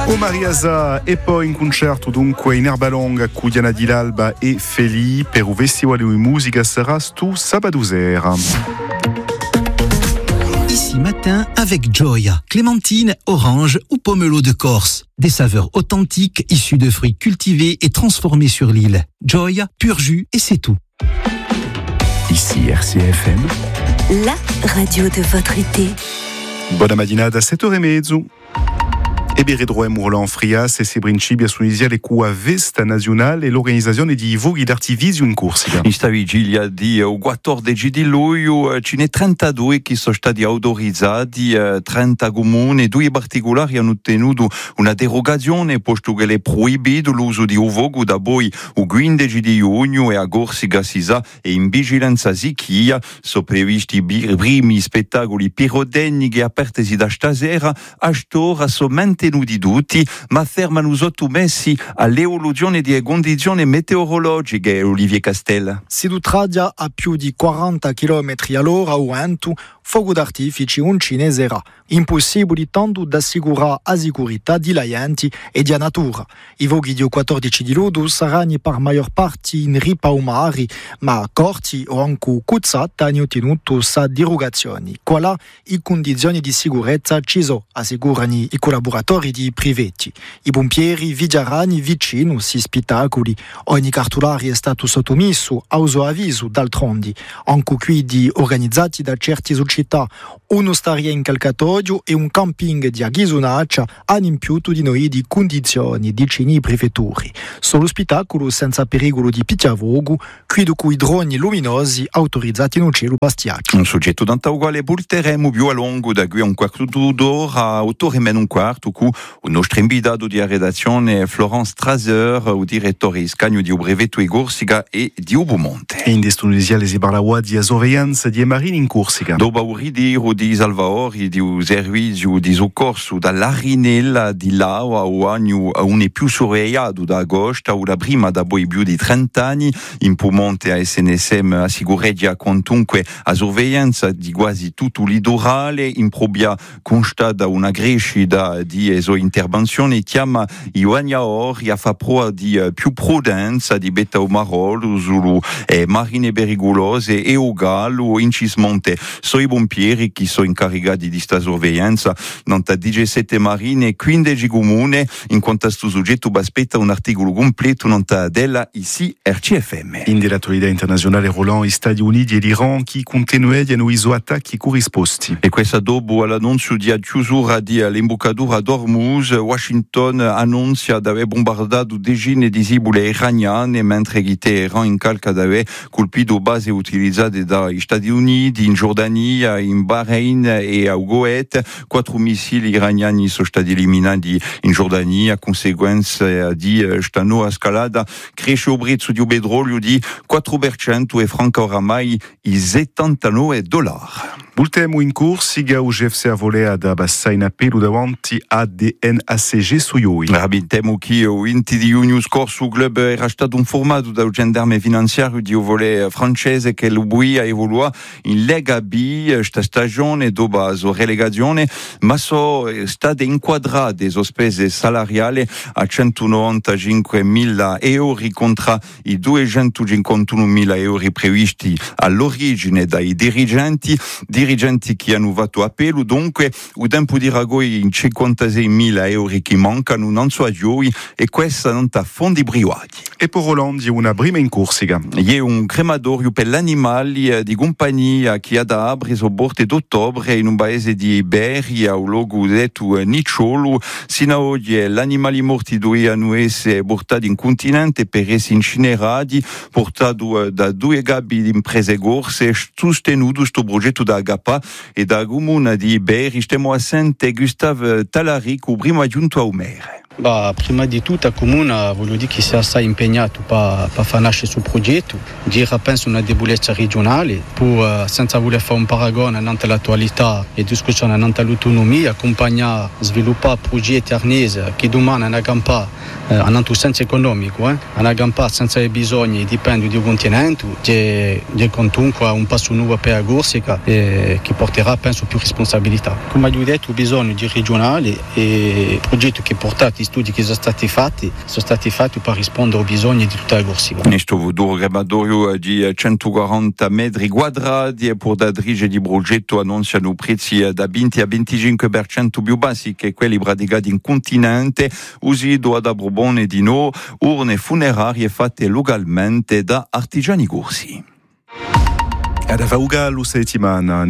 O Mariasa e poi in concerto dunque in Erbalonga con Diana Di L'Alba e Feli per un festival di musica sarà stu sabato sera. Ici matin avec Joya, clémentine, orange ou pomelo de Corse. Des saveurs authentiques issues de fruits cultivés et transformés sur l'île. Joya, pur jus et c'est tout. Ici RCFM, la radio de votre été. Buona mattinata a 7h30. E Beredro e Murlan Frias e se principia su iniziale cua Vesta Nazionale e l'organizzazione di voghi d'artivisi in Corsica. In sta vigilia di 14 di luglio ce ne 32 che sono stati autorizzati, 30 comuni, 2 particolari hanno ottenuto una derogazione posto che è proibito l'uso di uvogo da poi il 15 di giugno e a Corsica si sa e in vigilanza sichia sono previsti i primi spettacoli pirotecnici aperti da stasera a stora somente di tutti, ma fermano sottomessi all'evoluzione di condizioni meteorologiche. Olivier Castella. Si tratta a più di 40 km all'ora o vento, fuoco d'artifici un cinesera, impossibilitando da assicurare la sicurezza di clienti e di natura. I voghi di 14 di luglio saranno per maggior parte in ripa o mari, ma corti o anche cuzzati hanno ottenuto sa derogazione. Quali le condizioni di sicurezza ci sono, assicurano i collaboratori di privati. I pompieri vigileranno vicino si spettacoli. Ogni cartolare è stato sottomesso a uso avviso d'altronde, anche qui di organizzati da certe società. Uno staria in calcatoio e un camping di Aghisonaccia hanno impiuto di noi di condizioni di cini prefetture. Solo spettacolo senza pericolo di picchiavogo, qui con i droni luminosi autorizzati in cielo bastiaccio. Un soggetto tanto uguale porteremo più a lungo da qui a un quarto d'ora a 8:15 con il nostro invitato di redazione Florence Traser, il direttore iscagno di Brevetto e Corsica e di Ubomonte. E in destunisiale si parla di sorveglianza di marini in Corsica. Dopo un ritiro di salvatori, di un servizio di soccorso dall'Arinella di Laua o anno non è più sorvegliato da agosto o la prima da poi più di 30 anni, in Ubomonte a SNSM assicureggia quantunque a sorveglianza di quasi tutto il litorale, in probia constata una crescita di intervenzione, chiama i bagnatori a fa prova di più prudenza di beta o marolo sulle marine pericolose e o gallo in Cismonte. Sono i pompieri che sono incaricati di questa sorveglianza non 17 marine e 15 comuni. In quanto a questo soggetto aspetta un articolo completo non della ICI RCFM. In direttoria internazionale Roland, gli Stati Uniti e l'Iran che continuano i suoi attacchi corrisposti. E questa dopo l'annuncio di chiusura dell'imboccatura d'Ormuz, Washington annuncia di aver bombardato decine di sibule iraniane, mentre Teheran incalca di aver colpito basi utilizzate dagli Stati Uniti, in Giordania, in Bahrain e a Kuwait. 4 missili iraniani sono stati eliminati in Giordania a conseguenza di questa nuova scalata. Cresce il prezzo di petrolio di 4% e franca oramai i $79. Ultimo in Corsica, il GFC voleva da abbassare in appello davanti a DNACG su Ioi. Rabintemo che il 20 di giugno scorso il club era stato informato dal gendarme finanziario di voler francese che lui ha evoluato in Lega B questa stagione dopo la relegazione, ma sono state inquadrate le spese salariali a 195.000 euro contro i 251.000 euro previsti all'origine dai dirigenti che hanno fatto appello. Dunque il tempo di ragoi in 56.000 euro che mancano non so a Ioi e questa non ha fondi privati. E per Roland è una prima in Corsica. È un crematorio per gli animali di compagnia che ha da aprire sul bordo d'ottobre in un paese di Iberia, un luogo detto Nicciolo. Sino a oggi gli animali morti dovevano essere portati in continente per essere incinerati, portati da 2 gabbie di imprese corse, sostenuto questo progetto da Agapa e da Comune di Iberia. Stiamo a sentire Gustave Talarico, primo aggiunto a Umere. Prima di tutto il Comune voglio dire che si è assai impegnato per far nascere questo progetto, dire penso una debolezza regionale, senza voler fare un paragone all'attualità e discussione all'autonomia, accompagnare, sviluppare progetti arnesi che domani hanno hanno un senso economico, hanno aggampato senza bisogni dipende dal continente, c'è comunque un passo nuovo per la Corsica che porterà penso più responsabilità. Come ho detto, bisogno di regionali e progetti che portati gli studi che sono stati fatti per rispondere ai bisogni di tutta la Corsica. Questo grebadorio di 140 metri quadrati e per da dirige di progetto annunciano prezzi da 20 a 25% più bassi che quelli praticati in continente, usido ad Abrobone di no, urne funerarie fatte localmente da artigiani corsi. Ad Avaugallo settimana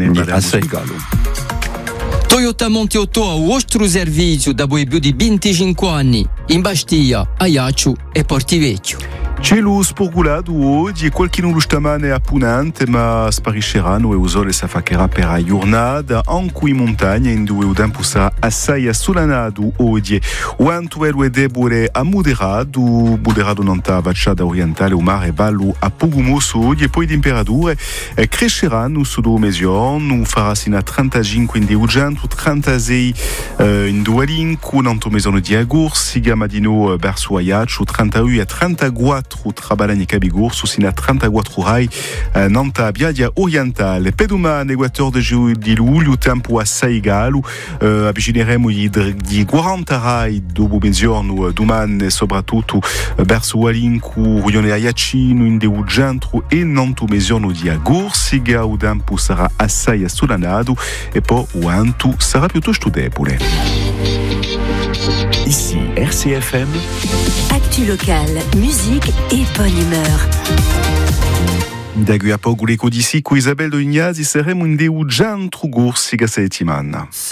Toyota Monte 8 a vostro servizio da più di 25 anni in Bastia, Ajaccio e Portivecchio. Cielo spurgulato oggi qualcuno lo stamane a Punante ma sparisceranno e il sole si affaccherà per la giornata anche in montagna in dove il tempo sarà assai assolanato oggi quanto è debole a moderato non sta vacciata orientale o mare ballo a poco mosso oggi e poi le temperature cresceranno su due mesioni farà sino a 35 in Deugento 36 in Duolinco in mezzogiorno di agosto si chiama di nuovo verso Ajaccio 31 a 34 trabalhando em Cabigurso, sino a 34 rai nanta Biadia Orientale. Pedumane, 14 de luglio, tempo assai galo, avvicineremo di 40 rai dopo mezzogiorno, domani soprattutto verso Walinco, Rione Ajacino, in Deugento e nanto mezzogiorno di agosto, il tempo sarà assai assolanato e poi quanto sarà piuttosto debole. Ici RCFM. Actu locale, musique et bonne humeur. Da qui a poco l'eco di Sico, Isabelle de Ignasi, saremo in Deugento Corsica settimana.